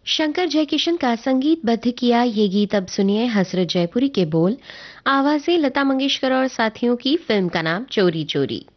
शंकर जयकिशन का संगीतबद्ध किया ये गीत अब सुनिए हसरत जयपुरी के बोल। आवाजें लता मंगेशकर और साथियों की। फिल्म का नाम चोरी चोरी।